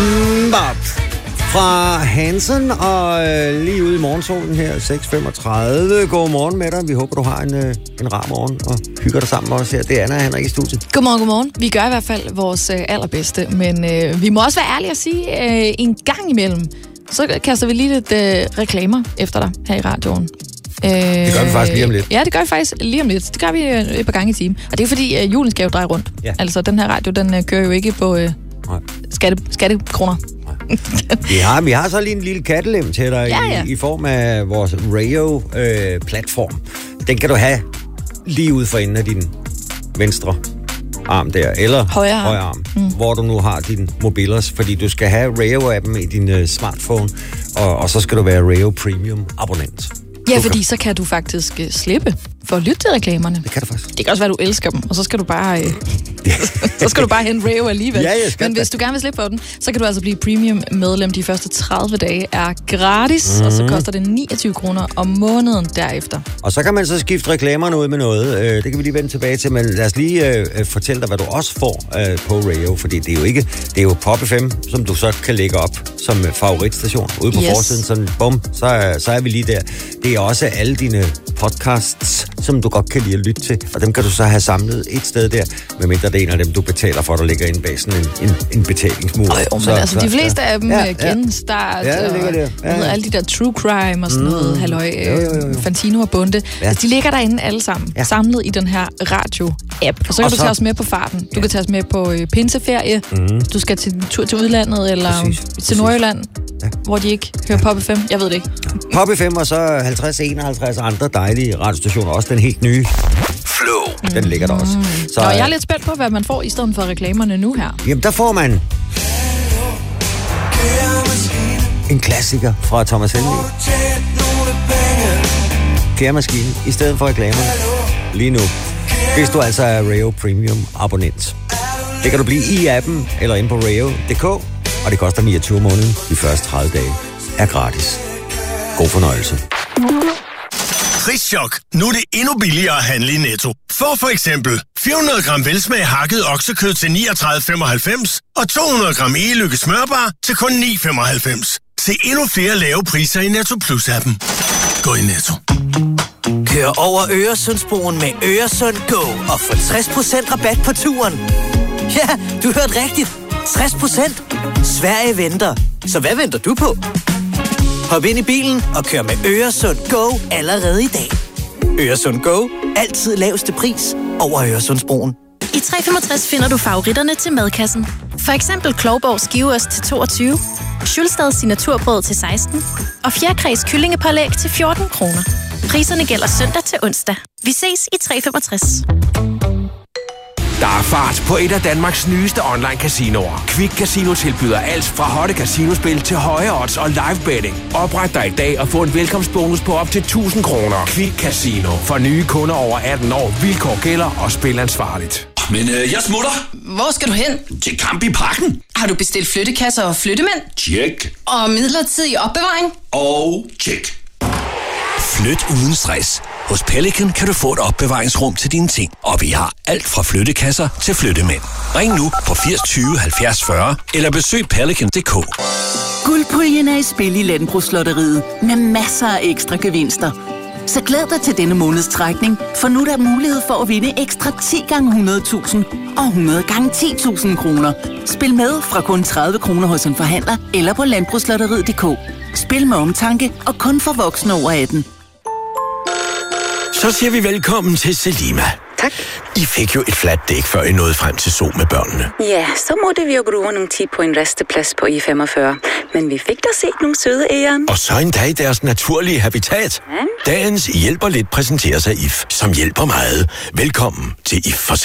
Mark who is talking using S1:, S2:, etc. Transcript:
S1: Bop fra Hansen og lige ude i morgensolen her, 6.35. God morgen med dig. Vi håber, du har en rar morgen og hygger dig sammen med os her. Det er Anna og Henrik i studiet.
S2: Godmorgen. Vi gør i hvert fald vores allerbedste, men vi må også være ærlige at sige, en gang imellem, så kaster vi lige lidt reklamer efter dig her i radioen.
S1: Det gør vi faktisk lige om lidt.
S2: Ja, det gør vi faktisk lige om lidt. Det gør vi et par gange i timen. Og det er fordi, julen skal jo dreje rundt. Ja. Altså, den her radio, den kører jo ikke på skattekroner.
S1: Vi har så lige en lille kattelem til dig i form af vores Rayo-platform. Den kan du have lige ude for enden af din venstre arm der, eller højre arm, hvor du nu har din mobilers, fordi du skal have Rayo-appen i din smartphone, og så skal du være Rayo Premium-abonnent.
S2: Ja, fordi så kan du faktisk slippe for at lytte til reklamerne.
S1: Det kan du faktisk.
S2: Det kan også være, du elsker dem, og så skal du bare så skal du bare hente Rayo alligevel.
S1: Ja,
S2: men hvis du gerne vil slippe for den, så kan du altså blive premium-medlem. De første 30 dage er gratis, og så koster det 29 kroner om måneden derefter.
S1: Og så kan man så skifte reklamerne ud med noget. Det kan vi lige vende tilbage til, men lad os lige fortælle dig, hvad du også får på Rayo, fordi det er jo Pop FM, som du så kan lægge op som favoritstation ude på forsiden. Sådan, bum, så er vi lige der. Det er også alle dine podcasts, som du godt kan lide at lytte til, og dem kan du så have samlet et sted der, medmindre det er en af dem, du betaler for, der ligger inde bag sådan en betalingsmur.
S2: Men de fleste af dem, Genstart, alle de der true crime og sådan noget, halløj, Fantino og Bunde, de ligger derinde alle sammen, samlet i den her radio-app. Og så kan du tage os med på farten. Du kan tage os med på pinseferie, du skal til en tur til udlandet, eller til Nordjylland, hvor de ikke hører Pop FM. Jeg ved det ikke.
S1: Pop FM og så 50-51 andre dejlige radiostationer, også den helt nye Flow. Den ligger der også.
S2: Så jeg er lidt spændt på, hvad man får i stedet for reklamerne nu her.
S1: Jamen, der får man en klassiker fra Thomas Helmig. Kæremaskine i stedet for reklamerne. Lige nu. Hvis du altså er Rayo Premium abonnent. Det kan du blive i appen eller inde på rayo.dk, og det koster 29 måneden. De første 30 dage er gratis. God fornøjelse.
S3: Prischok. Nu er det endnu billigere at handle i Netto. Få for eksempel 400 gram velsmag hakket oksekød til 39,95 og 200 gram e-lykke smørbar til kun 9,95. Se endnu flere lave priser i Netto Plus-appen. Gå i Netto.
S4: Kør over Øresundsbroen med Øresund Go og få 60% rabat på turen. Ja, du hørte rigtigt. 60%. Sverige venter. Så hvad venter du på? Hop ind i bilen og kør med Øresund Go allerede i dag. Øresund Go. Altid laveste pris over Øresundsbroen.
S5: I 365 finder du favoritterne til madkassen. For eksempel Klovborg skiveost til 22, Schulstads signaturbrød til 16 og fjerkræs kyllingepålæg til 14 kroner. Priserne gælder søndag til onsdag. Vi ses i 365.
S6: Der er fart på et af Danmarks nyeste online-casinoer. Quick Casino tilbyder alt fra hotte casinospil til høje odds og live betting. Opret dig i dag og få en velkomstbonus på op til 1.000 kroner. Quick Casino. For nye kunder over 18 år. Vilkår gælder og spil ansvarligt.
S7: Men jeg smutter.
S5: Hvor skal du hen?
S7: Til Camp i Parken.
S5: Har du bestilt flyttekasser og flyttemænd?
S7: Tjek.
S5: Og midlertidig opbevaring?
S7: Og tjek.
S8: Flyt uden stress. Hos Pelican kan du få et opbevaringsrum til dine ting, og vi har alt fra flyttekasser til flyttemænd. Ring nu på 80 20 70 40 eller besøg pelican.dk.
S9: Guldpuljen er i spil i Landbrugslotteriet med masser af ekstra gevinster. Så glæd dig til denne måneds trækning, for nu er der mulighed for at vinde ekstra 10 gange 100.000 og 100 gange 10.000 kroner. Spil med fra kun 30 kroner hos en forhandler eller på landbrugslotteriet.dk. Spil med omtanke og kun for voksne over 18.
S8: Så siger vi velkommen til Selima.
S10: Tak.
S8: I fik jo et fladt dæk, før I nåede frem til Zoo med børnene.
S10: Ja, så måtte vi jo bruge nogle tid på en resteplads på I-45. Men vi fik da set nogle søde æren.
S8: Og så endda i deres naturlige habitat. Dagens Hjælper Lidt præsenterer sig IF, som hjælper meget. Velkommen til IF for